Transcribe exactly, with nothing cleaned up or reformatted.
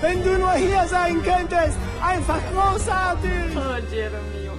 Wenn du nur hier sein könntest. Einfach großartig. Oh, Jeremy.